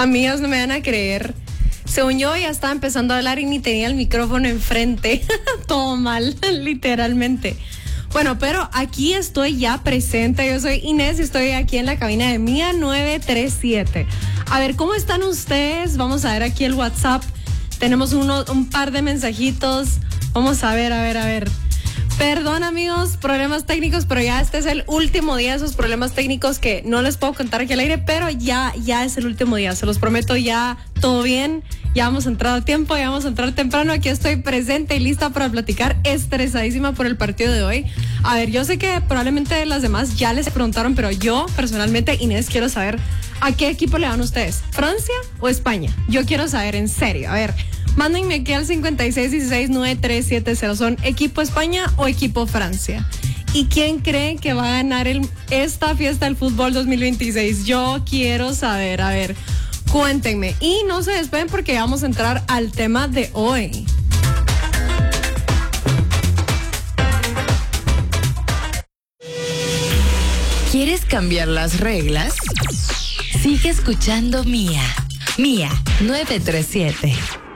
Amigas, no me van a creer. Según yo, ya estaba empezando a hablar y ni tenía el micrófono enfrente. Todo mal, literalmente. Bueno, pero aquí estoy ya presente. Yo soy Inés y estoy aquí en la cabina de Mía 937. A ver, ¿cómo están ustedes? Vamos a ver aquí el WhatsApp. Tenemos un par de mensajitos. Vamos a ver. Perdón, amigos, problemas técnicos, pero ya este es el último día de esos problemas técnicos que no les puedo contar aquí al aire, pero ya es el último día, se los prometo, ya todo bien, ya hemos entrado a tiempo, ya vamos a entrar temprano, aquí estoy presente y lista para platicar, estresadísima por el partido de hoy. A ver, yo sé que probablemente las demás ya les preguntaron, pero yo personalmente, Inés, quiero saber ¿a qué equipo le van ustedes? ¿Francia o España? Yo quiero saber, en serio, a ver. Mándenme aquí al 56169370. ¿Son equipo España o equipo Francia? ¿Y quién cree que va a ganar esta fiesta del fútbol 2026? Yo quiero saber, a ver, cuéntenme. Y no se despeguen porque vamos a entrar al tema de hoy. ¿Quieres cambiar las reglas? Sigue escuchando Mía 937.